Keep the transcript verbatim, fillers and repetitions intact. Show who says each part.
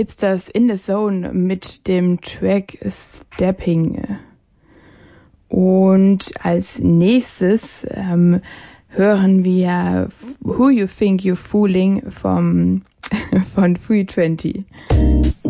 Speaker 1: Hipsters in the Zone mit dem Track Stepping. Und als nächstes ähm, hören wir Who You Think You're Fooling vom, von three twenty.